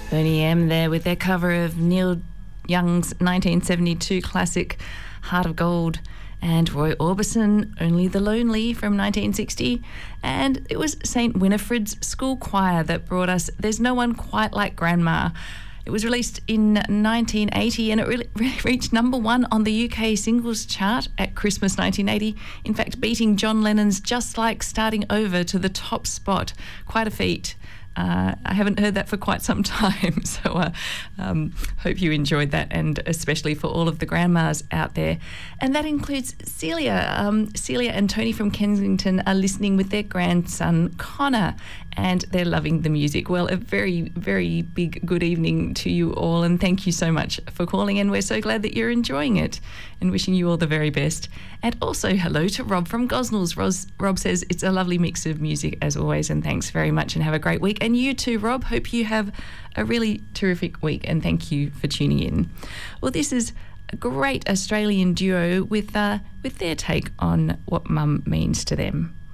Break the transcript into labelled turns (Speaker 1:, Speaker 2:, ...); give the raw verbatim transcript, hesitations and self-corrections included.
Speaker 1: Boney M there with their cover of Neil Young's nineteen seventy-two classic Heart of Gold, and Roy Orbison, Only the Lonely from nineteen sixty. And it was Saint Winifred's School Choir that brought us There's No One Quite Like Grandma. It was released in nineteen eighty and it re- re- reached number one on the U K singles chart at Christmas nineteen eighty, in fact beating John Lennon's Just Like Starting Over to the top spot. Quite a feat. Uh, I haven't heard that for quite some time, so I uh, um, hope you enjoyed that, and especially for all of the grandmas out there. And that includes Celia. Um, Celia and Tony from Kensington are listening with their grandson, Connor, and they're loving the music. Well, a very, very big good evening to you all, and thank you so much for calling, and we're so glad that you're enjoying it, and wishing you all the very best. And also hello to Rob from Gosnells. Ros- Rob says it's a lovely mix of music as always, and thanks very much, and have a great week. And you too, Rob. Hope you have a really terrific week, and thank you for tuning in. Well, this is a great Australian duo with uh, with their take on what mum means to them.